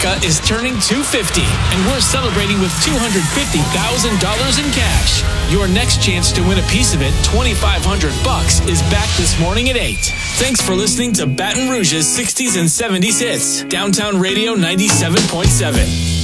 America is turning 250, and we're celebrating with $250,000 in cash. Your next chance to win a piece of it, $2,500, is back this morning at 8. Thanks for listening to Baton Rouge's 60s and 70s hits. Downtown Radio 97.7.